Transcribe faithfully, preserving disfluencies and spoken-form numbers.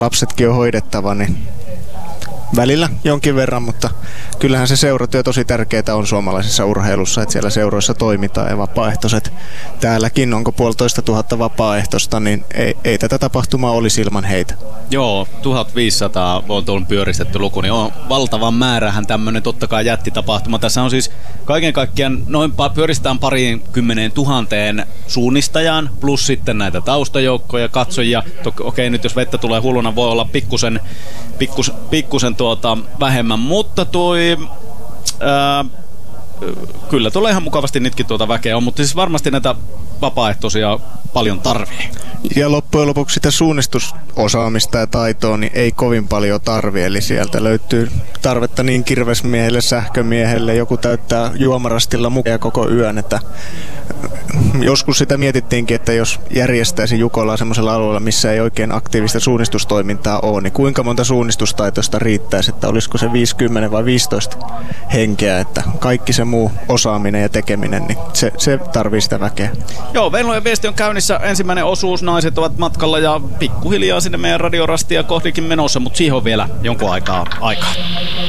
lapsetkin on hoidettava, niin välillä jonkin verran, mutta kyllähän se seuratyö tosi tärkeää on suomalaisessa urheilussa, että siellä seuroissa toimitaan ja vapaaehtoiset täälläkin, onko puolitoista tuhatta vapaaehtoista, niin ei, ei tätä tapahtumaa olisi ilman heitä. Joo, tuhatviisisataa on tuon pyöristetty luku, niin on valtavan määrähän tämmöinen totta kai jättitapahtuma. Tässä on siis kaiken kaikkiaan noin pyöristetään pariin kymmeneen tuhanteen suunnistajaan, plus sitten näitä taustajoukkoja, katsojia. Okei, okay, nyt jos vettä tulee hulluna, voi olla pikkusen, pikkus, pikkusen tuota vähemmän, mutta toi ää, kyllä tulee ihan mukavasti nytkin tuota väkeä on, mutta siis varmasti näitä vapaaehtoisia paljon tarvii. Ja loppujen lopuksi sitä suunnistusosaamista ja taitoa niin ei kovin paljon tarvi, eli sieltä löytyy tarvetta niin kirvesmiehelle, sähkömiehelle, joku täyttää juomarastilla mukaan koko yön, että joskus sitä mietittiinkin, että jos järjestäisi Jukolaa semmoisella alueella, missä ei oikein aktiivista suunnistustoimintaa ole, niin kuinka monta suunnistustaitoista riittäisi, että olisiko se viisikymmentä vai viisitoista henkeä, että kaikki se muu osaaminen ja tekeminen, niin se, se tarvii sitä väkeä. Joo, Venlojen viesti on käynnissä, ensimmäinen osuus, naiset ovat matkalla ja pikkuhiljaa sinne meidän radiorastia kohdikin menossa, mutta siihen on vielä jonkun aikaa aikaa.